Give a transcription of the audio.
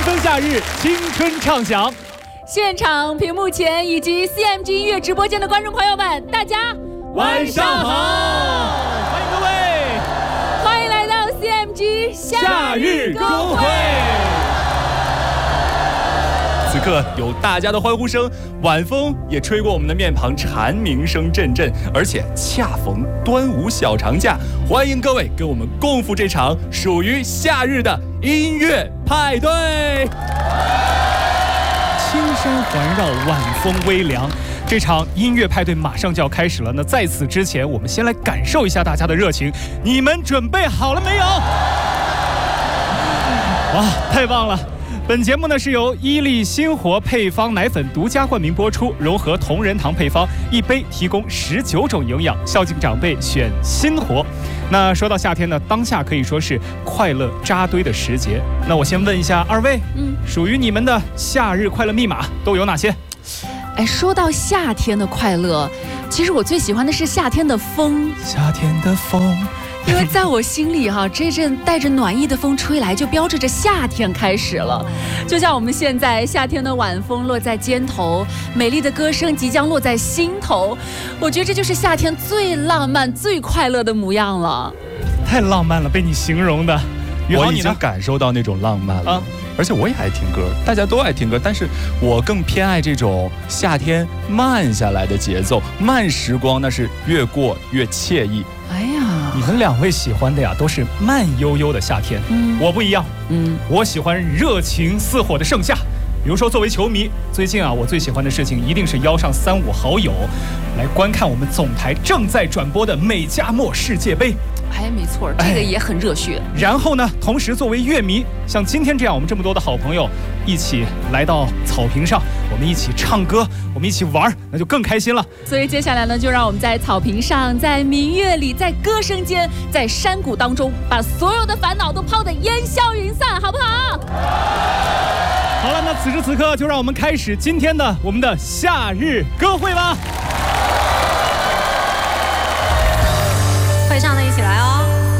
风夏日，青春畅想。 现场、屏幕前以及 CMG 音乐直播间的观众朋友们，大家晚上好！欢迎各位， 欢迎来到 CMG 夏日歌会。此刻有大家的欢呼声，晚风也吹过我们的面庞，蝉鸣声阵阵，而且恰逢端午小长假，欢迎各位跟我们共赴这场属于夏日的音乐派对。青山环绕，晚风微凉，这场音乐派对马上就要开始了。那在此之前，我们先来感受一下大家的热情，你们准备好了没有？哇，太棒了！本节目呢是由伊利新活配方奶粉独家冠名播出，融合同仁堂配方，一杯提供19种营养，孝敬长辈选新活。那说到夏天呢，当下可以说是快乐扎堆的时节。那我先问一下二位，属于你们的夏日快乐密码都有哪些？ 说到夏天的快乐，其实我最喜欢的是夏天的风。 夏天的风。 因为在我心里这阵带着暖意的风吹来，就标志着夏天开始了。就像我们现在，夏天的晚风落在肩头，美丽的歌声即将落在心头。我觉得这就是夏天最浪漫、最快乐的模样了。 太浪漫了，被你形容的。我已经感受到那种浪漫了。而且我也爱听歌，大家都爱听歌，但是我更偏爱这种夏天慢下来的节奏，慢时光那是越过越惬意。 哎呀， 你们两位喜欢的呀都是慢悠悠的夏天，我不一样，我喜欢热情似火的盛夏。比如说作为球迷，最近我最喜欢的事情一定是邀上3、5好友来观看我们总台正在转播的美加墨世界杯。 没错，这个也很热血。 然后呢，同时作为乐迷，像今天这样我们这么多的好朋友一起来到草坪上，我们一起唱歌，我们一起玩，那就更开心了。 所以接下来呢，就让我们在草坪上，在民乐里，在歌声间，在山谷当中，把所有的烦恼都抛得烟消云散，好不好？ 好了，那此时此刻就让我们开始今天的我们的夏日歌会吧。 会唱的一起来哦。